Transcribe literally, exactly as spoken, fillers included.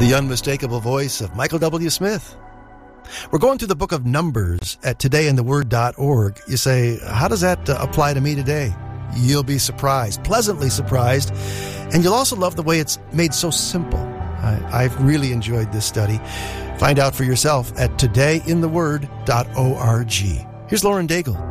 The unmistakable voice of Michael W. Smith. We're going through the book of Numbers at today in the word dot org. You say, how does that uh, apply to me today? You'll be surprised, pleasantly surprised, and you'll also love the way it's made so simple. I, I've really enjoyed this study. Find out for yourself at today in the word dot org. Here's Lauren Daigle.